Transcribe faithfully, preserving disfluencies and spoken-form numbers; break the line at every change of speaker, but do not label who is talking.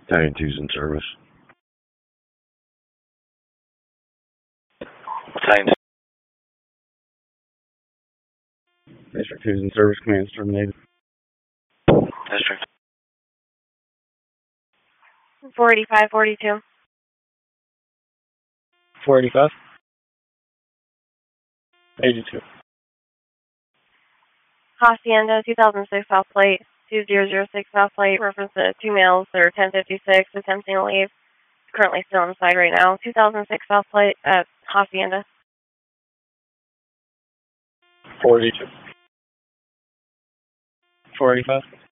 Battalion two's in service.
Battalion
District two's in service. Command's terminated.
District.
four eighty-five, forty-two.
four eighty-five. eighty-two.
Hacienda, two thousand six South Plate, two zero zero six South Plate, reference to two males that are ten fifty-six, attempting to leave. Currently still inside right now. two thousand six South Plate at Hacienda.
four eighty-two. four eighty-five.